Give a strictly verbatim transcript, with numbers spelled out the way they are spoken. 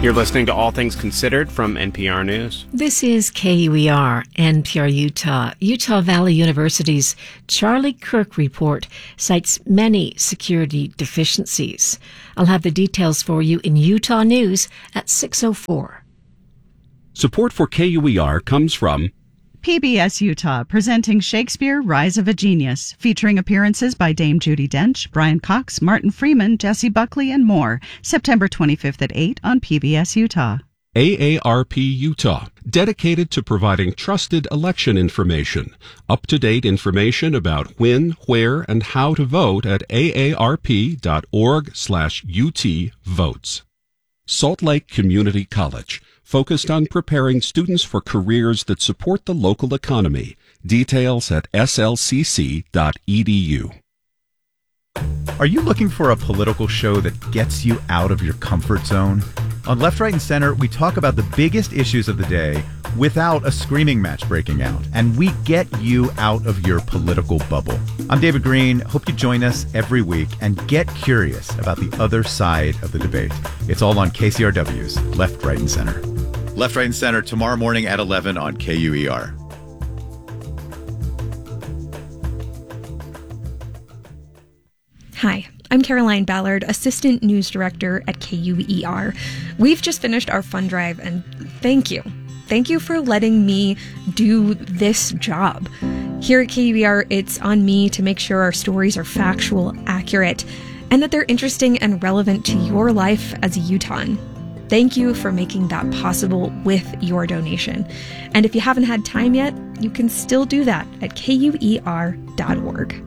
You're listening to All Things Considered from N P R News. This is K U E R, N P R Utah. Utah Valley University's Charlie Kirk report cites many security deficiencies. I'll have the details for you in Utah News at six oh four. Support for K U E R comes from P B S Utah, presenting Shakespeare, Rise of a Genius, featuring appearances by Dame Judi Dench, Brian Cox, Martin Freeman, Jesse Buckley, and more. September twenty-fifth at eight on P B S Utah. A A R P Utah, dedicated to providing trusted election information. Up-to-date information about when, where, and how to vote at aarp.org slash UT votes. Salt Lake Community College, focused on preparing students for careers that support the local economy. Details at s l c c dot e d u. Are you looking for a political show that gets you out of your comfort zone? On Left, Right, and Center, we talk about the biggest issues of the day without a screaming match breaking out, and we get you out of your political bubble. I'm David Green. Hope you join us every week and get curious about the other side of the debate. It's all on K C R W's Left, Right, and Center. Left, Right, and Center tomorrow morning at eleven on K U E R. Hi, I'm Caroline Ballard, Assistant News Director at K U E R. We've just finished our fund drive, and thank you. Thank you for letting me do this job. Here at K U E R, it's on me to make sure our stories are factual, accurate, and that they're interesting and relevant to your life as a Utahn. Thank you for making that possible with your donation. And if you haven't had time yet, you can still do that at K U E R dot org.